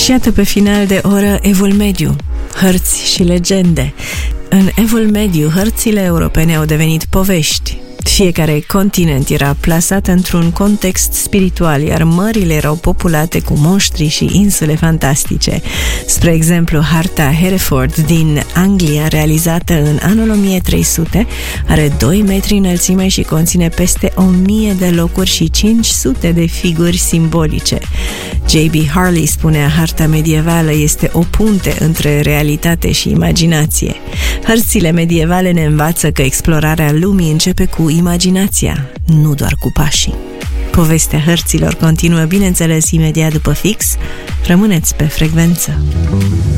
Și iată pe final de oră Evul Mediu, hărți și legende. În Evul Mediu, hărțile europene au devenit povești. Fiecare continent era plasat într-un context spiritual, iar mările erau populate cu monștri și insule fantastice. Spre exemplu, harta Hereford din Anglia, realizată în anul 1300, are 2 metri înălțime și conține peste 1000 de locuri și 500 de figuri simbolice. J.B. Harley spunea: harta medievală este o punte între realitate și imaginație. Hărțile medievale ne învață că explorarea lumii începe cu imaginația, nu doar cu pașii. Povestea hărților continuă, bineînțeles, imediat după fix. Rămâneți pe frecvență.